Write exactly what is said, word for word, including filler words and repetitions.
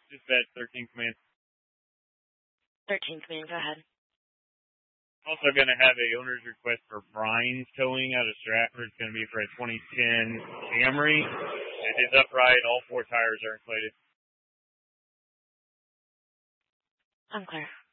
Dispatch thirteen Command. thirteen Command, go ahead. Also going to have a owner's request for Brian's towing out of Stratford. It's going to be for a twenty ten Camry. It is upright. All four tires are inflated. Unclear.